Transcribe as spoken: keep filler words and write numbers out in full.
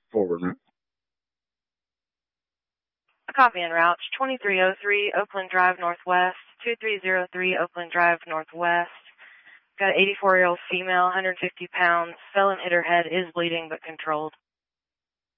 Forward, man. A copy en route. twenty-three oh three Oakland Drive Northwest, two three zero three Oakland Drive Northwest. Got an eighty-four-year-old female, one hundred fifty pounds. Fell and hit her head, is bleeding but controlled.